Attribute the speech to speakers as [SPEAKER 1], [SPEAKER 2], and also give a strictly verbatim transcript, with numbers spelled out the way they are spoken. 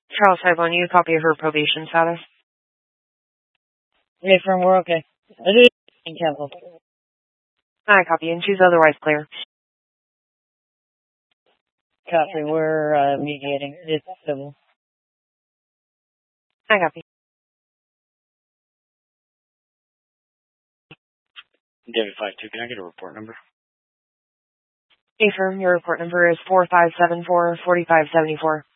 [SPEAKER 1] Charles five one, you copy of her probation status.
[SPEAKER 2] Okay, firm, we're okay. I didn't cancel.
[SPEAKER 1] I copy, and she's otherwise clear.
[SPEAKER 2] Copy, we're uh, mediating. It's civil.
[SPEAKER 1] I copy.
[SPEAKER 3] David five two, can I get a report number?
[SPEAKER 1] Hey, firm, your report number is four five seven four, four five seven four.